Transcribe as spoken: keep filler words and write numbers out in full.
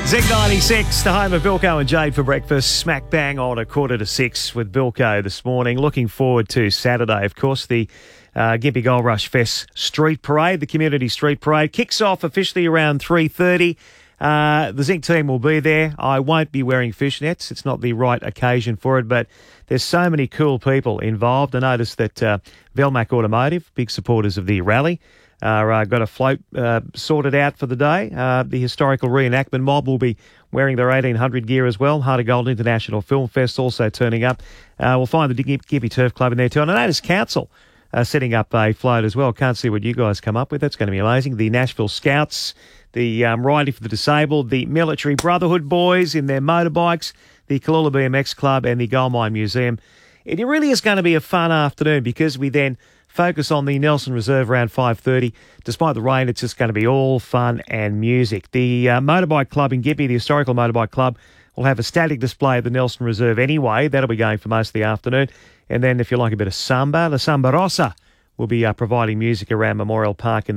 Zig ninety-six, the home of Bilko and Jade for breakfast. Smack bang on a quarter to six with Bilko this morning. Looking forward to Saturday, of course, the uh, Gympie Gold Rush Fest Street Parade, the Community Street Parade. Kicks off officially around three thirty. Uh, the Zinc team will be there. I won't be wearing fishnets. It's not the right occasion for it, but there's so many cool people involved. I noticed that uh, Velmac Automotive, big supporters of the rally, Uh, got a float uh, sorted out for the day. Uh, the historical reenactment mob will be wearing their eighteen hundred gear as well. Heart of Gold International Film Fest also turning up. Uh, we'll find the Gympie Turf Club in there too. And I noticed Council uh, setting up a float as well. Can't see what you guys come up with. That's going to be amazing. The Nashville Scouts, the um, Riding for the Disabled, the Military Brotherhood boys in their motorbikes, the Kalula B M X Club and the Goldmine Museum. It really is going to be a fun afternoon because we then focus on the Nelson Reserve around five thirty. Despite the rain, it's just going to be all fun and music. The uh, Motorbike Club in Gympie, the Historical Motorbike Club, will have a static display of the Nelson Reserve anyway. That'll be going for most of the afternoon. And then if you like a bit of samba, the Samba Rosa will be uh, providing music around Memorial Park in